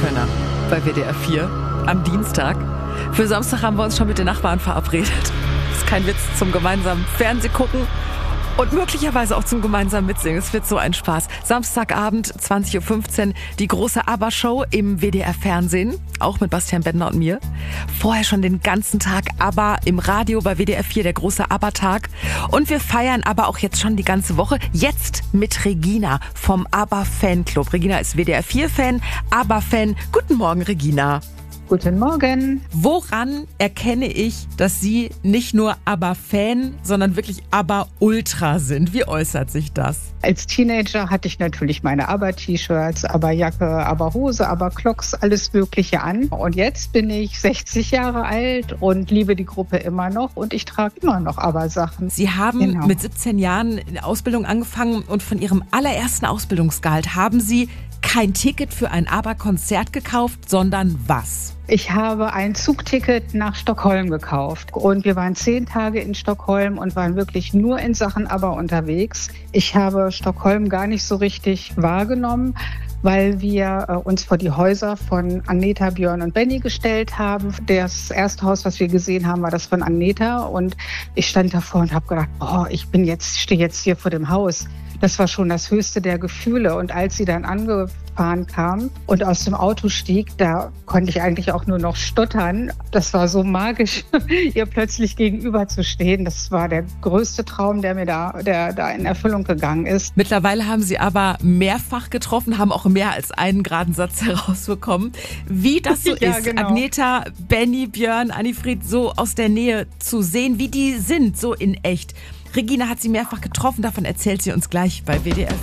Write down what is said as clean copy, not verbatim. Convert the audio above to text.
Könner bei WDR 4 am Dienstag. Für Samstag haben wir uns schon mit den Nachbarn verabredet. Das ist kein Witz, zum gemeinsamen Fernsehgucken und möglicherweise auch zum gemeinsamen Mitsingen. Es wird so ein Spaß. Samstagabend, 20.15 Uhr, die große ABBA-Show im WDR-Fernsehen, auch mit Bastian Bendner und mir. Vorher schon den ganzen Tag ABBA im Radio bei WDR 4, der große ABBA-Tag. Und wir feiern aber auch jetzt schon die ganze Woche, jetzt mit Regina vom ABBA-Fanclub. Regina ist WDR 4-Fan, ABBA-Fan. Guten Morgen, Regina. Guten Morgen. Woran erkenne ich, dass Sie nicht nur ABBA-Fan, sondern wirklich ABBA-Ultra sind? Wie äußert sich das? Als Teenager hatte ich natürlich meine ABBA-T-Shirts, ABBA-Jacke, ABBA-Hose, ABBA-Clocks, alles Mögliche an. Und jetzt bin ich 60 Jahre alt und liebe die Gruppe immer noch und ich trage immer noch ABBA-Sachen. Sie haben mit 17 Jahren in der Ausbildung angefangen und von Ihrem allerersten Ausbildungsgehalt haben Sie kein Ticket für ein ABBA-Konzert gekauft, sondern was? Ich habe ein Zugticket nach Stockholm gekauft und wir waren 10 Tage in Stockholm und waren wirklich nur in Sachen ABBA unterwegs. Ich habe Stockholm gar nicht so richtig wahrgenommen, weil wir uns vor die Häuser von Agneta, Björn und Benny gestellt haben. Das erste Haus, was wir gesehen haben, war das von Agneta und ich stand davor und habe gedacht, ich stehe jetzt hier vor dem Haus. Das war schon das höchste der Gefühle. Und als sie dann angefahren kam und aus dem Auto stieg, da konnte ich eigentlich auch nur noch stottern. Das war so magisch, ihr plötzlich gegenüber zu stehen. Das war der größte Traum, der da in Erfüllung gegangen ist. Mittlerweile haben Sie aber mehrfach getroffen, haben auch mehr als einen geraden Satz herausbekommen. Wie das so Ja, ist, genau. Agneta, Benny, Björn, Annifried so aus der Nähe zu sehen, wie die sind, so in echt. Regina hat sie mehrfach getroffen, davon erzählt sie uns gleich bei WDR